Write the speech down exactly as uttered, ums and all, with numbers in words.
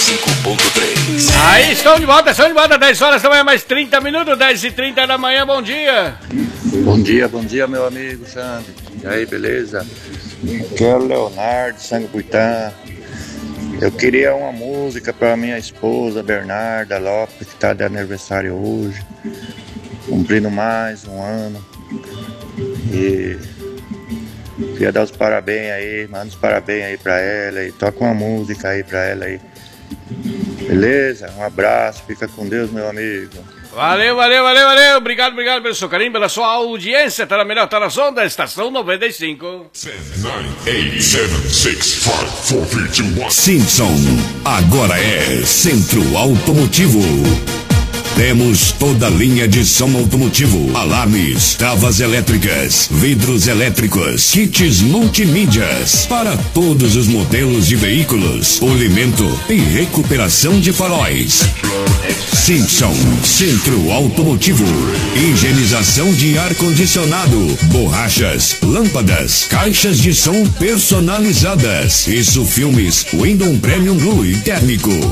cinco ponto três. Aí, estão de volta, estão de volta, dez horas da manhã, mais trinta minutos, dez e trinta da manhã, bom dia. Bom dia, bom dia, meu amigo Sandy. E aí, beleza? Aqui é o Leonardo, Sanguitã. Eu queria uma música para minha esposa, Bernarda Lopes, que está de aniversário hoje, cumprindo mais um ano. E queria dar os parabéns aí, manda os parabéns aí pra ela e toca uma música aí pra ela aí. Beleza? Um abraço, fica com Deus, meu amigo. Valeu, valeu, valeu, valeu. Obrigado, obrigado pelo seu carinho, pela sua audiência. Tá na melhor, tá na zona da Estação noventa e cinco. Simpson, agora é Centro Automotivo. Temos toda a linha de som automotivo, alarmes, travas elétricas, vidros elétricos, kits multimídias para todos os modelos de veículos, polimento e recuperação de faróis. Simpson, Centro Automotivo, higienização de ar-condicionado, borrachas, lâmpadas, caixas de som personalizadas, isso filmes, Windows Premium Blue e térmico.